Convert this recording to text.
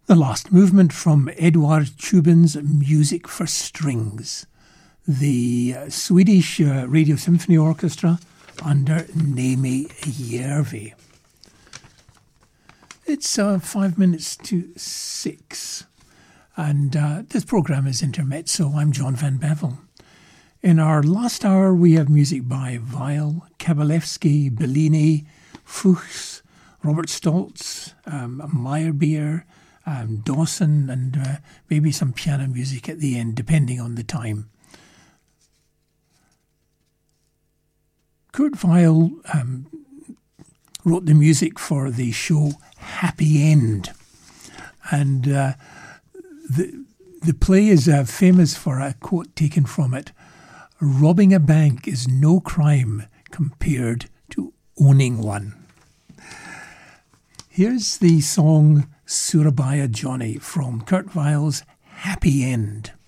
The last movement from Eduard Chubin's Music for Strings, the Swedish Radio Symphony Orchestra under Neeme Järvi. It's 5 minutes to 6, and this programme is Intermezzo. I'm John Van Bevel. In our last hour, we have music by Weill, Kabalevsky, Bellini, Fuchs, Robert Stoltz, Meyerbeer, Dawson, and maybe some piano music at the end, depending on the time. Kurt Weill wrote the music for the show Happy End, and the play is famous for a quote taken from it: "Robbing a bank is no crime compared to owning one." Here's the song Surabaya Johnny from Kurt Weill's Happy End.